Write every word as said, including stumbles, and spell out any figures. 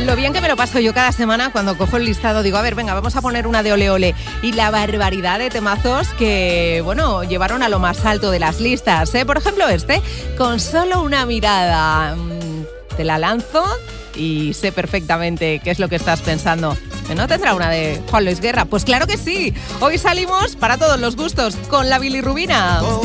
Lo bien que me lo paso yo cada semana cuando cojo el listado, digo, a ver, venga, vamos a poner una de Ole Ole. Y la barbaridad de temazos que, bueno, llevaron a lo más alto de las listas, ¿eh? Por ejemplo, este, Con solo una mirada. Te la lanzo y sé perfectamente qué es lo que estás pensando. ¿Que no tendrá una de Juan Luis Guerra? Pues claro que sí. Hoy salimos para todos los gustos con la bilirrubina.